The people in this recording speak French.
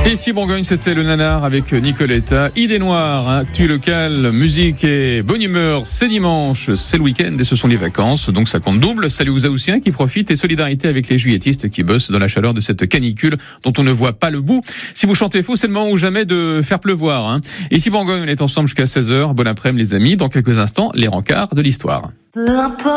Et si Bourgogne, c'était le nanar avec Nicoletta. Idée noire, actu local, musique et bonne humeur. C'est dimanche, c'est le week-end et ce sont les vacances. Donc ça compte double. Salut aux Haussiens qui profitent et solidarité avec les juilletistes qui bossent dans la chaleur de cette canicule dont on ne voit pas le bout. Si vous chantez faux, c'est le moment ou jamais de faire pleuvoir. Et si Bourgogne, on est ensemble jusqu'à 16h. Bon après-midi les amis. Dans quelques instants, les rencarts de l'histoire.